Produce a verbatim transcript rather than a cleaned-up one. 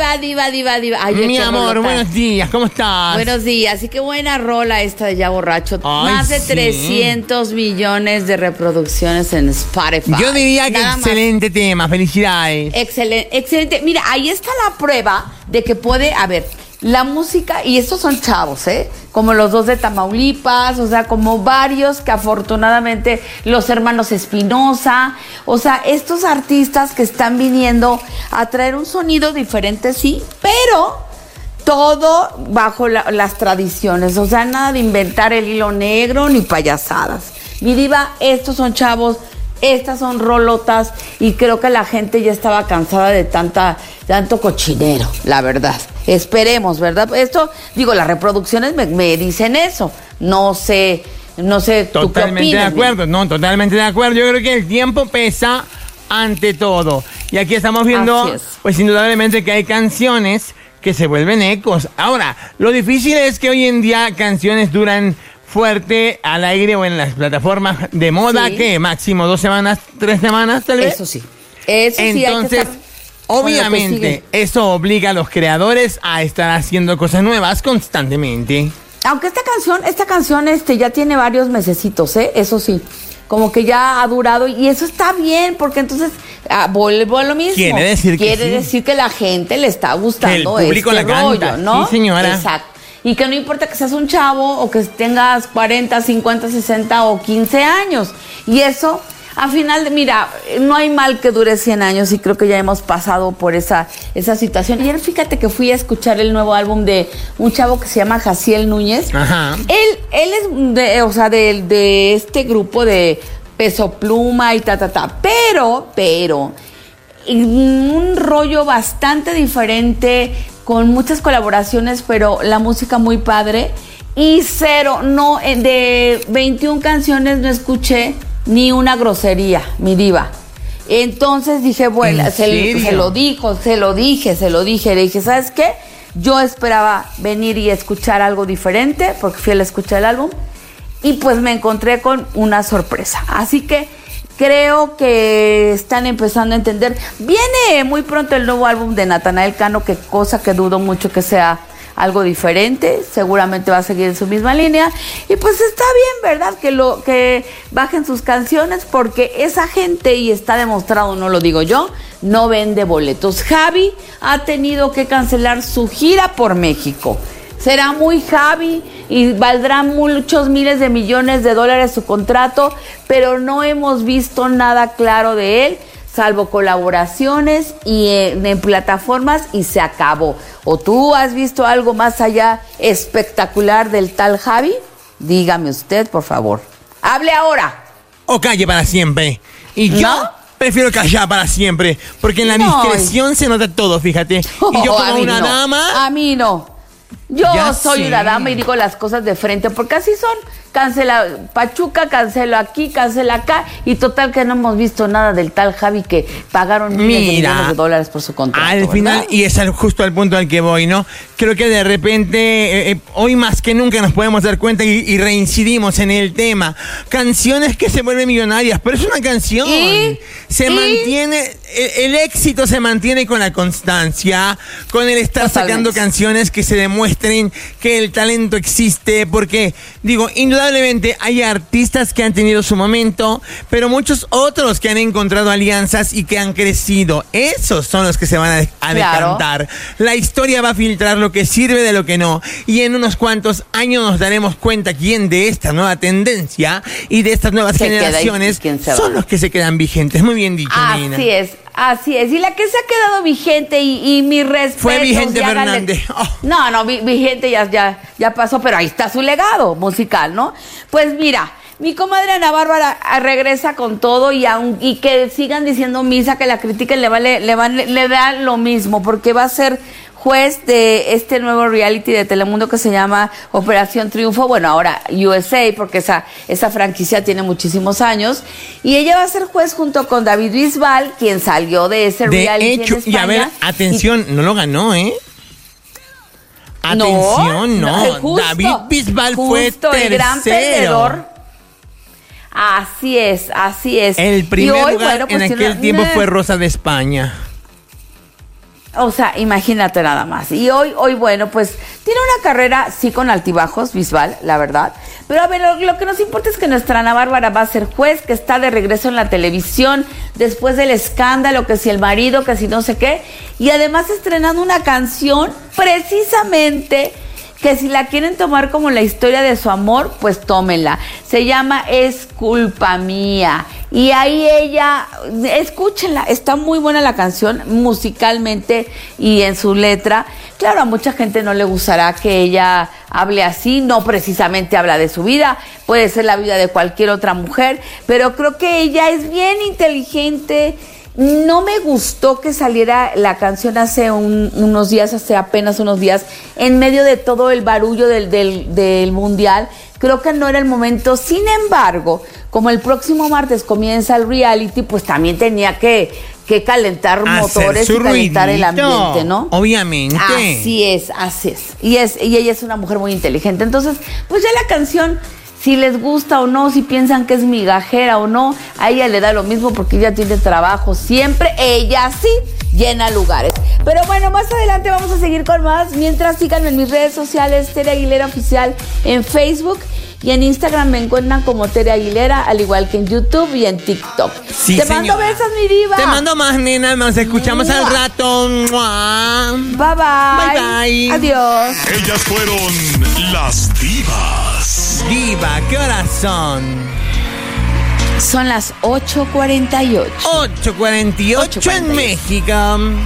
diva, diva, diva, diva. Ay, Mi amor, rolota. Buenos días, ¿cómo estás? Buenos días, así que buena rola esta de Ya Borracho. Ay, Más de sí. trescientos millones de reproducciones en Spotify. Yo diría que Nada excelente más. tema, felicidades. Excelente, excelente. Mira, ahí está la prueba de que puede, a ver, la música, y estos son chavos, ¿eh? Como los dos de Tamaulipas, o sea, como varios que afortunadamente, los hermanos Espinosa, o sea, estos artistas que están viniendo a traer un sonido diferente, sí, pero todo bajo la, las tradiciones, o sea, nada de inventar el hilo negro ni payasadas. Mi diva, estos son chavos, estas son rolotas, y creo que la gente ya estaba cansada de tanta, tanto cochinero, la verdad. Esperemos, ¿verdad? Esto, digo, las reproducciones me, me dicen eso. No sé, no sé, ¿tú Totalmente qué opinas, de acuerdo, no, totalmente de acuerdo. Yo creo que el tiempo pesa ante todo. Y aquí estamos viendo, pues indudablemente que hay canciones que se vuelven ecos. Ahora, lo difícil es que hoy en día canciones duran fuerte al aire o en las plataformas de moda, sí. que máximo dos semanas, tres semanas, tal vez. Eso sí. Eso sí, Entonces, hay que estar... obviamente, eso obliga a los creadores a estar haciendo cosas nuevas constantemente. Aunque esta canción, esta canción este, ya tiene varios mesecitos, ¿eh? Eso sí. Como que ya ha durado, y eso está bien, porque entonces ah, vuelvo a lo mismo. Quiere decir que Quiere sí. decir que la gente le está gustando que el público este la rollo, canta. ¿no? Sí, señora. Exacto. Y que no importa que seas un chavo o que tengas cuarenta, cincuenta, sesenta o quince años. Y eso, al final, mira, no hay mal que dure cien años, y creo que ya hemos pasado por esa, esa situación. Ayer fíjate que fui a escuchar el nuevo álbum de un chavo que se llama Jaciel Núñez. Ajá. Él, él es, de, o sea, de, de este grupo de Peso Pluma y ta, ta, ta. Pero, pero, un rollo bastante diferente, con muchas colaboraciones, pero la música muy padre. Y cero, no, de veintiuna canciones no escuché ni una grosería, mi diva. Entonces dije, bueno, se, se lo dijo, se lo dije, se lo dije. Le dije, ¿sabes qué? Yo esperaba venir y escuchar algo diferente, porque fui a escuchar el álbum, y pues me encontré con una sorpresa. Así que creo que están empezando a entender. Viene muy pronto el nuevo álbum de Natanael Cano, que cosa que dudo mucho que sea algo diferente. Seguramente va a seguir en su misma línea. Y pues está bien, ¿verdad? Que lo que bajen sus canciones, porque esa gente, y está demostrado, no lo digo yo, no vende boletos. Javi ha tenido que cancelar su gira por México. Será muy Javi y valdrá muchos miles de millones de dólares su contrato, pero no hemos visto nada claro de él, salvo colaboraciones y en, en plataformas, y se acabó. ¿O tú has visto algo más allá espectacular del tal Javi? Dígame usted, por favor. ¡Hable ahora! O calle para siempre. Y yo... ¿no? Prefiero callar para siempre, porque en la no, discreción se nota todo, fíjate. Oh, y yo como una no. dama... A mí no. Yo ya soy sé. una dama y digo las cosas de frente, porque así son. Cancela Pachuca, cancelo aquí, cancela acá, y total que no hemos visto nada del tal Javi, que pagaron miles Mira, de millones de dólares por su contrato. Al ¿verdad? final, y es al, justo al punto al que voy, ¿no? Creo que de repente, eh, eh, hoy más que nunca nos podemos dar cuenta y, y reincidimos en el tema. Canciones que se vuelven millonarias, pero es una canción. ¿Y? Se ¿Y? mantiene, el, el éxito se mantiene con la constancia, con el estar Totalmente. sacando canciones que se demuestren que el talento existe, porque, digo, indudablemente hay artistas que han tenido su momento, pero muchos otros que han encontrado alianzas y que han crecido. Esos son los que se van a, a claro. decantar. La historia va a filtrar lo que sirve de lo que no, y en unos cuantos años nos daremos cuenta quién de esta nueva tendencia y de estas nuevas se generaciones son los que se quedan vigentes. Muy bien dicho, Así Nina. Así es. Así es, y la que se ha quedado vigente, y, y mi respeto. Fue Vigente Fernández. Oh. No, no, Vigente ya, ya, ya pasó, pero ahí está su legado musical, ¿no? Pues mira, mi comadre Ana Bárbara regresa con todo, y, aun, y que sigan diciendo misa, que la critiquen, le, vale, le, van, le, le da lo mismo, porque va a ser juez de este nuevo reality de Telemundo que se llama Operación Triunfo, bueno, ahora U S A, porque esa, esa franquicia tiene muchísimos años, y ella va a ser juez junto con David Bisbal, quien salió de ese de reality hecho, en España. Y a ver, atención, y, no lo ganó, ¿eh? Atención, no, no. Justo, David Bisbal fue tercero. El gran perdedor. Así es, así es. El primer y hoy, lugar bueno, pues en aquel una, tiempo una... fue Rosa de España. O sea, imagínate nada más. Y hoy, hoy, bueno, pues tiene una carrera, sí, con altibajos, Bisbal, la verdad. Pero a ver, lo, lo que nos importa es que nuestra Ana Bárbara va a ser juez, que está de regreso en la televisión después del escándalo, que si el marido, que si no sé qué. Y además estrenando una canción precisamente que si la quieren tomar como la historia de su amor, pues tómenla. Se llama Es Culpa Mía. Y ahí ella, escúchenla, está muy buena la canción musicalmente y en su letra. Claro, a mucha gente no le gustará que ella hable así, no precisamente habla de su vida, puede ser la vida de cualquier otra mujer, pero creo que ella es bien inteligente. No me gustó que saliera la canción hace un, unos días, hace apenas unos días, en medio de todo el barullo del, del, del mundial. Creo que no era el momento. Sin embargo, como el próximo martes comienza el reality, pues también tenía que, que calentar Hacer motores y calentar ruidito, el ambiente, ¿no? Obviamente. Así es, así es. Y es, y ella es una mujer muy inteligente. Entonces, pues ya la canción, si les gusta o no, si piensan que es migajera o no, a ella le da lo mismo porque ella tiene trabajo siempre. Ella sí llena lugares. Pero bueno, más adelante vamos a seguir con más. Mientras, síganme en mis redes sociales, Tere Aguilera Oficial en Facebook. Y en Instagram me encuentran como Tere Aguilera, al igual que en YouTube y en TikTok. Sí, Te señora. mando besos, mi diva. Te mando más, nena. Nos escuchamos ¡Mua! al rato. ¡Mua! Bye, bye. Bye, bye. Adiós. Ellas fueron las divas. Diva, ¿qué horas son? Son las ocho cuarenta y ocho. ocho cuarenta y ocho en México.